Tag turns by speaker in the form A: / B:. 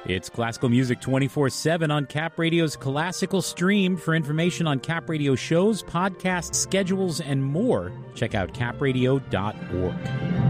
A: It's classical music 24/7 on Cap Radio's Classical Stream. For information on Cap Radio shows, podcasts, schedules, and more, check out capradio.org.